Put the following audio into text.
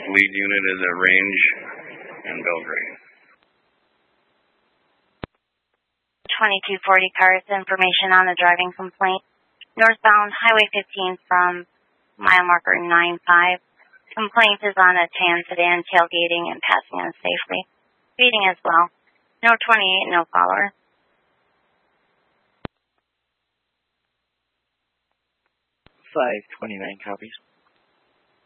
Lead unit is at range in Belgrade. 2240 cars, information on the driving complaint. Northbound Highway 15 from mile marker 95. Complaint is on a tan sedan tailgating and passing unsafely. Speeding as well. No 28, no follower. 529 copies.